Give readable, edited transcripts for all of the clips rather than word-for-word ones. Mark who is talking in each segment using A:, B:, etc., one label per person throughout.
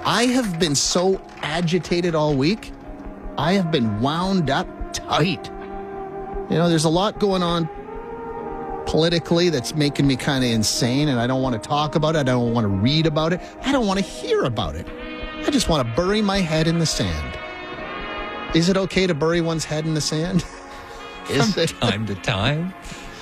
A: I have been so agitated all week. I have been wound up tight. You know, there's a lot going on politically that's making me kind of insane, and I don't want to talk about it. I don't want to read about it. I don't want to hear about it. I just want to bury my head in the sand. Is it okay to bury one's head in the sand?
B: Is it? From time to time.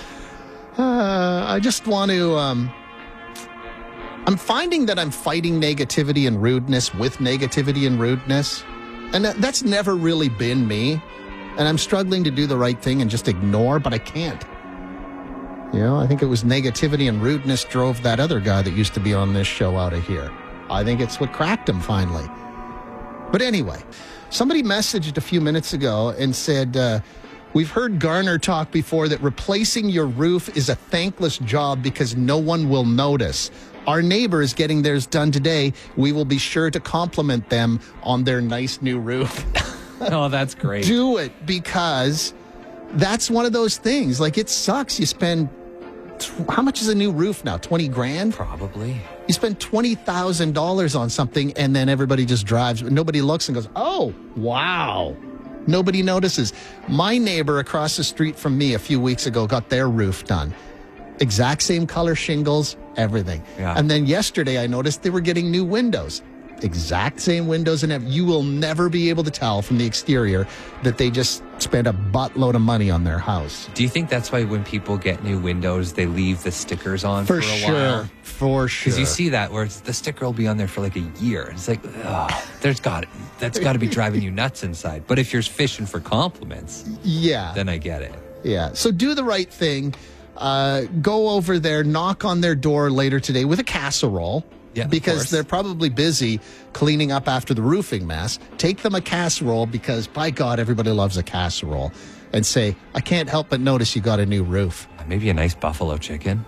A: I just want to... I'm finding that I'm fighting negativity and rudeness with negativity and rudeness. And that's never really been me. And I'm struggling to do the right thing and just ignore, but I can't. You know, I think it was negativity and rudeness drove that other guy that used to be on this show out of here. I think it's what cracked him finally. But anyway, somebody messaged a few minutes ago and said, we've heard Garner talk before that replacing your roof is a thankless job because no one will notice. Our neighbor is getting theirs done today. We will be sure to compliment them on their nice new roof.
B: Oh, that's great.
A: Do it, because that's one of those things. Like, it sucks. You spend, how much is a new roof now? 20 grand?
B: Probably.
A: You spend $20,000 on something and then everybody just drives. Nobody looks and goes, oh, wow. Nobody notices. My neighbor across the street from me a few weeks ago got their roof done. Exact same color shingles, everything.
B: Yeah.
A: And then yesterday I noticed they were getting new windows. Exact same windows and you will never be able to tell from the exterior that they just spent a buttload of money on their house.
B: Do you think that's why when people get new windows, they leave the stickers on for a while?
A: For sure.
B: Because you see that where the sticker will be on there for like a year. It's like, that's got to be driving you nuts inside. But if you're fishing for compliments, then I get it.
A: Yeah. So do the right thing. Go over there, knock on their door later today with a casserole.
B: Yeah,
A: because they're probably busy cleaning up after the roofing mess. Take them a casserole because, by God, everybody loves a casserole. And say, I can't help but notice you got a new roof.
B: Maybe a nice buffalo chicken.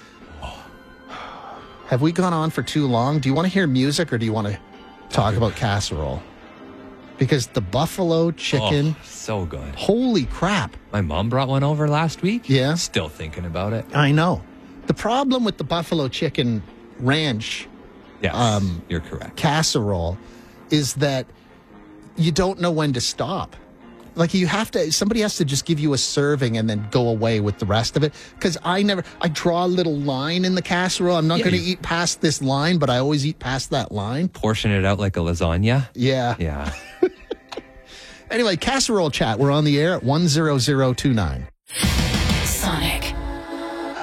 A: Have we gone on for too long? Do you want to hear music or do you want to talk about casserole? Because the buffalo chicken...
B: Oh, so good.
A: Holy crap.
B: My mom brought one over last week.
A: Yeah?
B: Still thinking about it.
A: I know. The problem with the buffalo chicken ranch...
B: Yes, you're correct.
A: Casserole is that you don't know when to stop. Like somebody has to just give you a serving and then go away with the rest of it. Because I draw a little line in the casserole. I'm not going to eat past this line, but I always eat past that line.
B: Portion it out like a lasagna.
A: Yeah.
B: Yeah.
A: Anyway, casserole chat. We're on the air at 10029.